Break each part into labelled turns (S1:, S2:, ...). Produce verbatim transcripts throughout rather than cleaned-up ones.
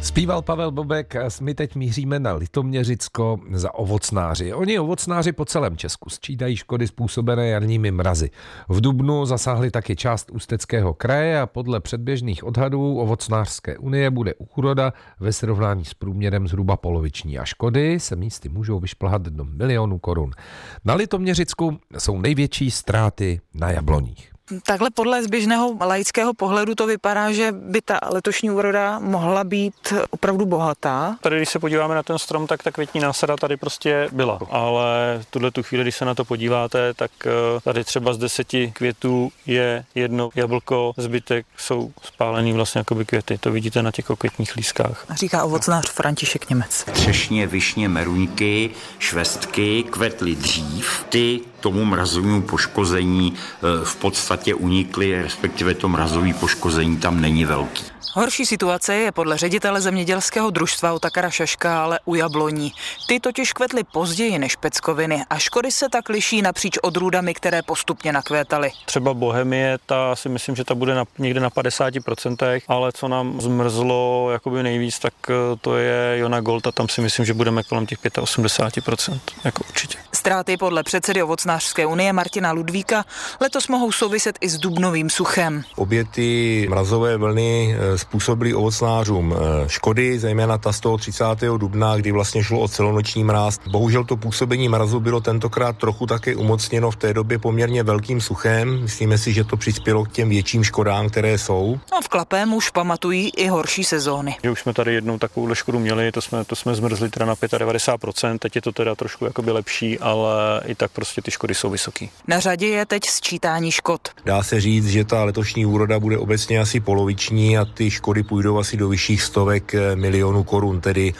S1: Zpíval Pavel Bobek, my teď míříme na Litoměřicko za ovocnáři. Oni ovocnáři po celém Česku sčítají škody způsobené jarními mrazy. V dubnu zasáhli taky část Ústeckého kraje a podle předběžných odhadů ovocnářské unie bude úroda ve srovnání s průměrem zhruba poloviční a škody se místy můžou vyšplhat do milionů korun. Na Litoměřicku jsou největší ztráty na jabloních.
S2: Takhle podle zběžného laického pohledu to vypadá, že by ta letošní úroda mohla být opravdu bohatá.
S3: Tady, když se podíváme na ten strom, tak ta květní násada tady prostě byla. Ale v tuhle tu chvíli, když se na to podíváte, tak tady třeba z deseti květů je jedno jablko, zbytek jsou spálený vlastně jakoby květy. To vidíte na těch okvětních lískách.
S2: Říká ovocnář František Němec.
S4: Třešně, višně, meruňky, švestky kvetly dřív. Ty tomu mrazovému poškození v podstatě unikly, respektive to mrazové poškození tam není velký.
S2: Horší situace je podle ředitele zemědělského družstva Otakara Šaška ale u jabloní. Ty totiž kvetly později než peckoviny a škody se tak liší napříč odrůdami, které postupně nakvétaly.
S3: Třeba Bohemie, ta si myslím, že ta bude na, někde na padesát procent, ale co nám zmrzlo jakoby nejvíc, tak to je Jona Gold a tam si myslím, že budeme kolem těch osmdesát pět procent, jako určitě.
S2: Ztráty podle předsedy ovocnářské unie Martina Ludvíka letos mohou souviset i s dubnovým suchem.
S5: Obě ty mrazové vlny způsobily ovocnářům škody, zejména ta z toho třicátého dubna, kdy vlastně šlo o celonoční mráz. Bohužel to působení mrazu bylo tentokrát trochu také umocněno v té době poměrně velkým suchem. Myslíme si, že to přispělo k těm větším škodám, které jsou.
S2: A v Klapém už pamatují i horší sezóny.
S3: Už jsme tady jednou takovou škodu měli, to jsme, to jsme zmrzli teda na devadesát pět procent, teď je to teda trošku jakoby lepší, ale i tak prostě ty škody jsou vysoký.
S2: Na řadě je teď sčítání škod.
S5: Dá se říct, že ta letošní úroda bude obecně asi poloviční a ty škody půjdou asi do vyšších stovek milionů korun, tedy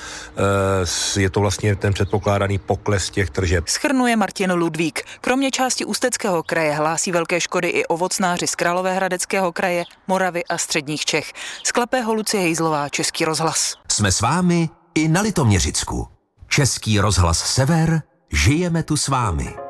S5: je to vlastně ten předpokládaný pokles těch tržeb.
S2: Shrnuje Martin Ludvík. Kromě části Ústeckého kraje hlásí velké škody i ovocnáři z Královéhradeckého kraje, Moravy a středních Čech. Z Klapého Lucie Hejzlová, Český rozhlas.
S6: Jsme s vámi i na Litoměřicku. Český rozhlas Sever, žijeme tu s vámi.